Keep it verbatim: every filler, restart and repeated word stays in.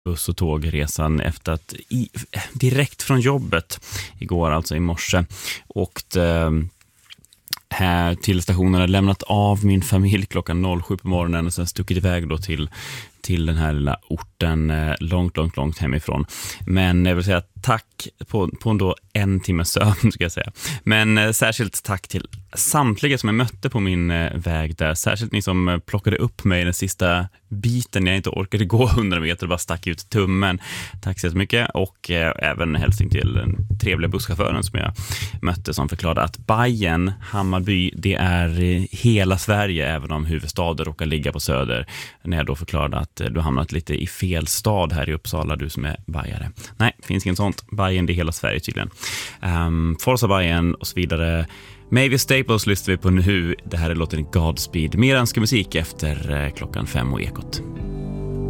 buss- och tågresan efter att i, direkt från jobbet igår, alltså i morse, åkte här till stationen och lämnat av min familj klockan sju på morgonen och sen stuckit iväg då till till den här lilla orten långt, långt, långt hemifrån. Men jag vill säga tack på, på ändå en timme sömn, ska jag säga. Men eh, särskilt tack till samtliga som jag mötte på min eh, väg där. Särskilt ni som eh, plockade upp mig den sista biten när jag inte orkade gå hundra meter och bara stack ut tummen. Tack så mycket. Och eh, även hälsning till den trevliga busschauffören som jag mötte som förklarade att Bajen, Hammarby, det är eh, hela Sverige, även om huvudstaden råkar ligga på söder. När jag då förklarade att eh, du hamnat lite i fel stad här i Uppsala, du som är bajare. Nej, finns inget sånt. Bajen, det är hela Sverige tydligen. Um, Forza Bajen och så vidare. Mavis Staples lyssnar vi på nu. Det här är låten Godspeed. Mer önska musik efter eh, klockan fem och Ekot.